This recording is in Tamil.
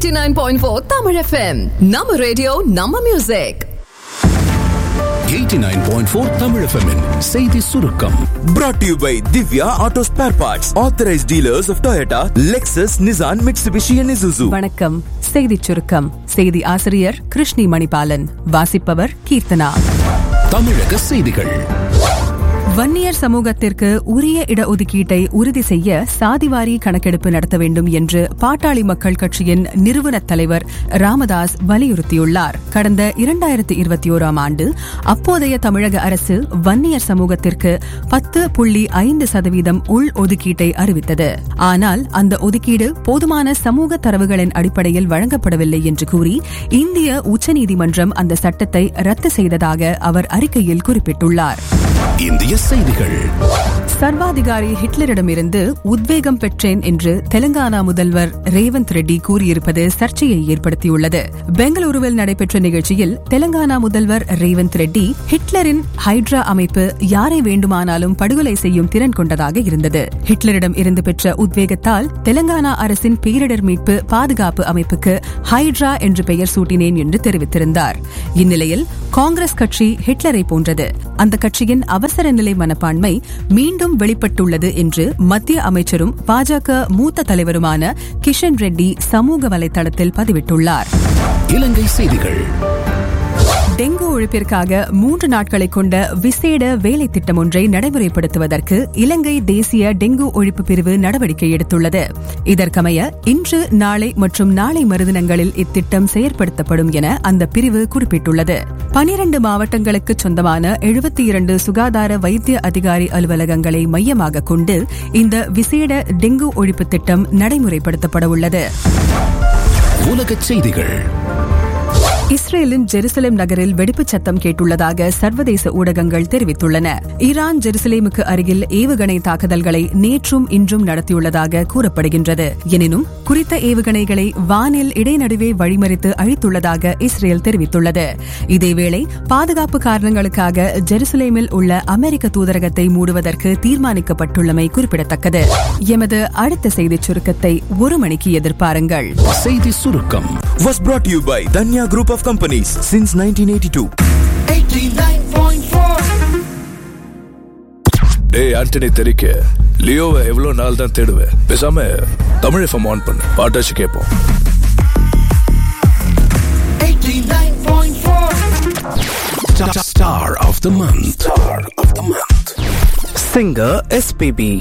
89.4 Tamil FM. Nama radio, Nama music. 89.4 Tamil FM -in செய்தி சுருக்கம். Brought to you by Divya Auto Spare Parts, authorized dealers of Toyota, Lexus, Nissan, Mitsubishi and Isuzu. வணக்கம். செய்தி சுருக்கம். செய்தி ஆசிரியர் கிருஷ்ணி மணிபாலன். வாசிப்பவர் கீர்த்தனா. தமிழக செய்திகள். வன்னியர் சமூகத்திற்கு உரிய இடஒதுக்கீட்டை உறுதி செய்ய சாதிவாரி கணக்கெடுப்பு நடத்த வேண்டும் என்று பாட்டாளி மக்கள் கட்சியின் நிறுவன தலைவர் ராமதாஸ் வலியுறுத்தியுள்ளார். கடந்த 2021 ஆண்டு அப்போதைய தமிழக அரசு வன்னியர் சமூகத்திற்கு 10.5% உள் ஒதுக்கீட்டை அறிவித்தது. ஆனால் அந்த ஒதுக்கீடு போதுமான சமூக தரவுகளின் அடிப்படையில் வழங்கப்படவில்லை என்று கூறி இந்திய உச்சநீதிமன்றம் அந்த சட்டத்தை ரத்து செய்ததாக அவர் அறிக்கையில் குறிப்பிட்டுள்ளார். இந்திய செய்திகள். சர்வாதிகாரி ஹிட்லரிடமிருந்து உத்வேகம் பெற்றேன் என்று தெலங்கானா முதல்வர் ரேவந்த் ரெட்டி கூறியிருப்பது சர்ச்சையை ஏற்படுத்தியுள்ளது. பெங்களூருவில் நடைபெற்ற நிகழ்ச்சியில் தெலங்கானா முதல்வர் ரேவந்த் ரெட்டி ஹிட்லரின் ஹைட்ரா அமைப்பு யாரை வேண்டுமானாலும் படுகொலை செய்யும் திறன் கொண்டதாக இருந்தது. ஹிட்லரிடம் இருந்து பெற்ற உத்வேகத்தால் தெலங்கானா அரசின் பேரிடர் மீட்பு பாதுகாப்பு அமைப்புக்கு ஹைட்ரா என்று பெயர் சூட்டினேன் என்று தெரிவித்திருந்தார். இந்நிலையில் காங்கிரஸ் கட்சி ஹிட்லரை போன்றது. அந்த கட்சியின் அவசர நிலை மனப்பான்மை மீண்டும் வெளிப்பட்டுள்ளது என்று மத்திய அமைச்சரும் பாஜக மூத்த தலைவருமான கிஷன் ரெட்டி சமூக வலைதளத்தில் பதிவிட்டுள்ளார். இலங்கை செய்திகள். டெங்கு ஒழிப்பிற்காக 3 நாட்களை கொண்ட விசேட வேலை திட்டம் ஒன்றை நடைமுறைப்படுத்துவதற்கு இலங்கை தேசிய டெங்கு ஒழிப்பு பிரிவு நடவடிக்கை எடுத்துள்ளது. இதற்கமைய இன்று, நாளை மற்றும் நாளை மறுதினங்களில் இத்திட்டம் செயற்படுத்தப்படும் என அந்த பிரிவு குறிப்பிட்டுள்ளது. 12 மாவட்டங்களுக்கு சொந்தமான 72 சுகாதார வைத்திய அதிகாரி அலுவலகங்களை மையமாக கொண்டு இந்த விசேட டெங்கு ஒழிப்பு திட்டம் நடைமுறைப்படுத்தப்பட உள்ளது. உலகச் செய்திகள். இஸ்ரேலின் ஜெருசலேம் நகரில் வெடிப்புச் சத்தம் கேட்டுள்ளதாக சர்வதேச ஊடகங்கள் தெரிவித்துள்ளன. ஈரான் ஜெருசலேமுக்கு அருகில் ஏவுகணை தாக்குதல்களை நேற்றும் இன்றும் நடத்தியுள்ளதாக கூறப்படுகின்றது. எனினும் குறித்த ஏவுகணைகளை வானில் இடைநடுவே வழிமறித்து அழித்துள்ளதாக இஸ்ரேல் தெரிவித்துள்ளது. இதேவேளை பாதுகாப்பு காரணங்களுக்காக ஜெருசலேமில் உள்ள அமெரிக்க தூதரகத்தை மூடுவதற்கு தீர்மானிக்கப்பட்டுள்ளமை குறிப்பிடத்தக்கது. எமது அடுத்த செய்திச் சுருக்கத்தை 1 மணிக்கு எதிர்பாருங்கள். செய்தி சுருக்கம் Was brought to you by Danya Group of Companies since 1982. 89.4. டேய் ஆண்டனி தெரிக்க லியோவை எவ்வளவு நாள் தான் தேடுவேன். பேசாம தமிழ் எஃப்எம் ஆன் பண்ணு, பாட்டாச்சு கேட்போம். 89.4. Star of the month. Singer SPB